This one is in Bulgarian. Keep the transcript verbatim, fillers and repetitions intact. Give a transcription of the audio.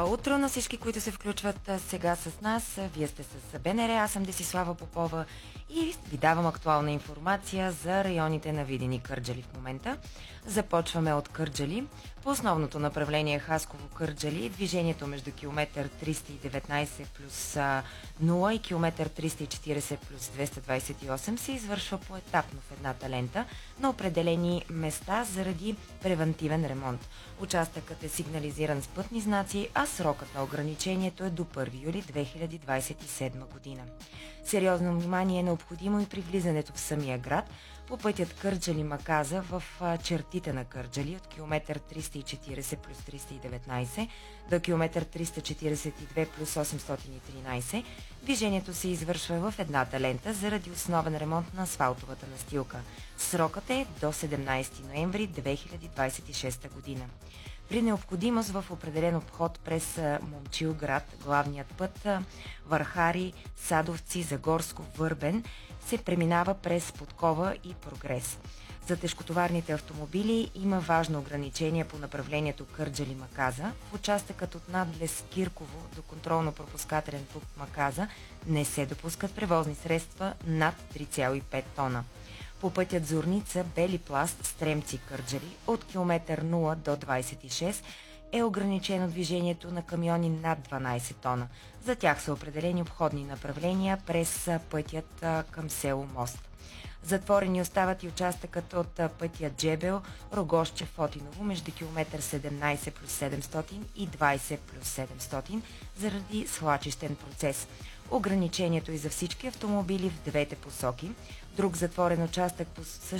утро на всички, които се включват а, сега с нас. Вие сте с БНР, аз съм Десислава Попова и ви давам актуална информация за районите на Видин и Кърджали в момента. Започваме от Кърджали. По основното направление Хасково-Кърджали движението между километър триста и деветнайсет плюс нула и километър триста и четирийсет плюс двеста двайсет и осем се извършва поетапно в едната лента на определени места заради превантивен ремонт. Участъкът е сигнализиран с пътни знаци, а срокът на ограничението е до първи юли две хиляди двайсет и седма година. Сериозно внимание е необходимо и при влизането в самия град по пътят Кърджали-Маказа в чертите на Кърджали от километър триста и четирийсет плюс триста и деветнайсет до километър триста четирийсет и две плюс осемстотин и тринайсет. Движението се извършва в едната лента заради основен ремонт на асфалтовата настилка. Срокът е до седемнайсети ноември две хиляди двайсет и шеста година. При необходимост в определен обход през Момчилград, главният път Върхари, Садовци, Загорско, Върбен се преминава през Подкова и Прогрес. За тежкотоварните автомобили има важно ограничение по направлението Кърджали-Маказа. В участъкът от надлез Кирково до контролно-пропускателен пункт Маказа не се допускат превозни средства над три цяло и пет тона. По пътят Зорница, Бели пласт, Стремци, Кърджали от километър нула до двайсет и шест е ограничено движението на камиони над дванайсет тона. За тях са определени обходни направления през пътят към село Мост. Затворени остават и участъкът от пътя Джебел, Рогозче, Фотиново между километър седемнайсет плюс седемстотин и двайсет плюс седемстотин заради свлачищен процес. Ограничението е за всички автомобили в двете посоки. Друг затворен участък по същия